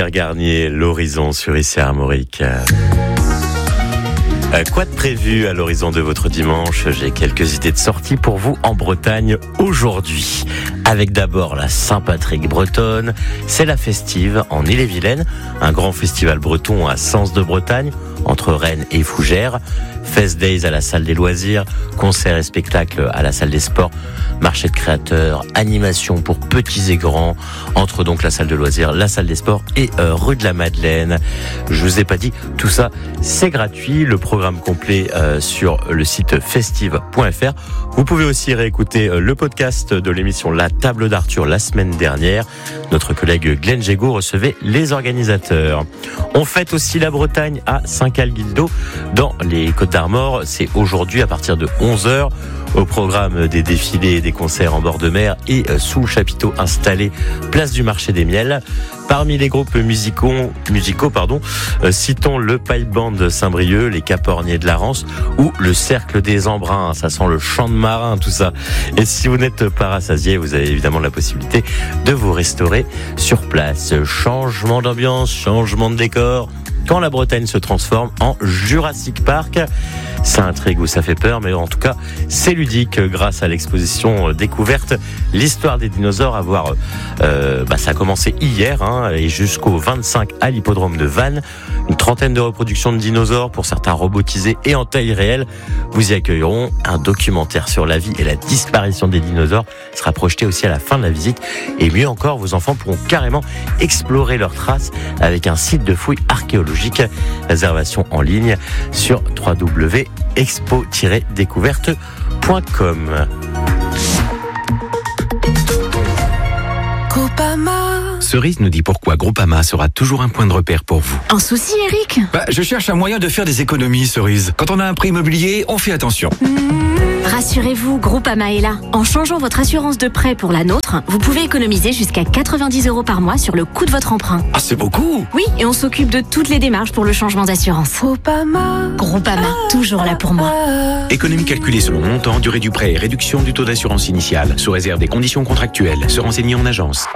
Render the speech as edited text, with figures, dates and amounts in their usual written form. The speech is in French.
Pierre Garnier, l'horizon sur ICR Armorique. Quoi de prévu à l'horizon de votre dimanche? J'ai quelques idées de sortie pour vous en Bretagne aujourd'hui. Avec d'abord la Saint-Patrick bretonne, c'est la Festive en Ille-et-Vilaine, un grand festival breton à Sens de Bretagne, entre Rennes et Fougères. Fest Days à la salle des loisirs, concerts et spectacles à la salle des sports, marché de créateurs, animation pour petits et grands, entre donc la salle de loisirs, la salle des sports et rue de la Madeleine. Je vous ai pas dit, tout ça c'est gratuit, le programme complet sur le site festive.fr. Vous pouvez aussi réécouter le podcast de l'émission La Table d'Arthur la semaine dernière. Notre collègue Glenn Gégaud recevait les organisateurs. On fête aussi la Bretagne à Saint-Calguildo dans les Côtes-d'Armor. C'est aujourd'hui à partir de 11h. Au programme des défilés et des concerts en bord de mer et sous le chapiteau installé place du marché des miels. Parmi les groupes musicaux, citons le Pipe Band de Saint-Brieuc, les Caporniers de la Rance ou le Cercle des Embruns. Ça sent le chant de marin, tout ça. Et si vous n'êtes pas rassasié, vous avez évidemment la possibilité de vous restaurer sur place. Changement d'ambiance, changement de décor. Quand la Bretagne se transforme en Jurassic Park, ça intrigue ou ça fait peur, mais en tout cas, c'est ludique grâce à l'exposition découverte l'histoire des dinosaures. Ça a commencé hier et jusqu'au 25 à l'hippodrome de Vannes. Une trentaine de reproductions de dinosaures, pour certains robotisés et en taille réelle. Vous y accueilleront un documentaire sur la vie et la disparition des dinosaures sera projeté aussi à la fin de la visite. Et mieux encore, vos enfants pourront carrément explorer leurs traces avec un site de fouilles archéologiques. Réservation en ligne sur www.expo-découverte.com. Cerise nous dit pourquoi Groupama sera toujours un point de repère pour vous. Un souci, Eric? Je cherche un moyen de faire des économies, Cerise. Quand on a un prêt immobilier, on fait attention. Rassurez-vous, Groupama est là. En changeant votre assurance de prêt pour la nôtre, vous pouvez économiser jusqu'à 90 € par mois sur le coût de votre emprunt. Ah, c'est beaucoup! Oui, et on s'occupe de toutes les démarches pour le changement d'assurance. Groupama, toujours là pour moi. Économie calculée selon montant, durée du prêt et réduction du taux d'assurance initiale, sous réserve des conditions contractuelles. Se renseigner en agence.